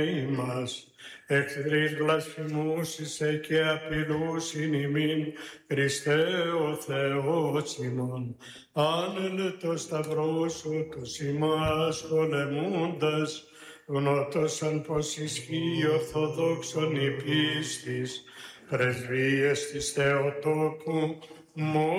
μας. Εχθρείς βλασφημούσισε και απειλούσιν ημίν, Χριστέ ο Θεός ημών. Άνελε το σταυρό σου τους ημάς πολεμούντας, γνώτωσαν πως ισχύει ορθοδόξον η πίστης, πρεσβείες της Θεοτόκου,